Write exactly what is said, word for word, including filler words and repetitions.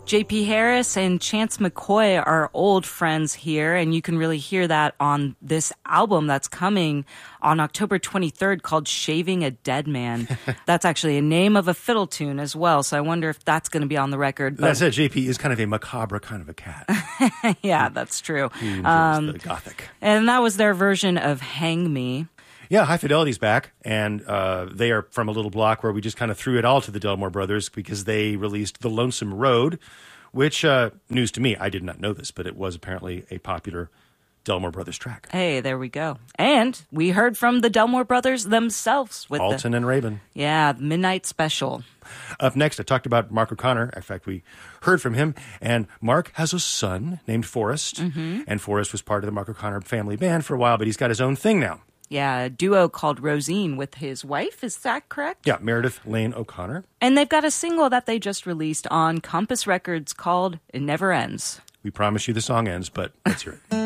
J P Harris and Chance McCoy are old friends here, and you can really hear that on this album that's coming on October twenty-third called Shaving a Dead Man. That's actually a name of a fiddle tune as well, so I wonder if that's going to be on the record. But... That said, J P is kind of a macabre kind of a cat. Yeah, that's true. He enjoys um, the gothic. And that was their version of Hang Me. Yeah, High Fidelity's back, and uh, they are from a little block where we just kind of threw it all to the Delmore Brothers because they released The Lonesome Road, which, uh, news to me, I did not know this, but it was apparently a popular Delmore Brothers track. Hey, there we go. And we heard from the Delmore Brothers themselves. with Alton the, and Rabin. Yeah, Midnight Special. Up next, I talked about Mark O'Connor. In fact, we heard from him. And Mark has a son named Forrest. Mm-hmm. And Forrest was part of the Mark O'Connor family band for a while, but he's got his own thing now. Yeah, a duo called Rosine with his wife. Is that correct? Yeah, Meredith Lane O'Connor. And they've got a single that they just released on Compass Records called It Never Ends. We promise you the song ends, but let's hear it.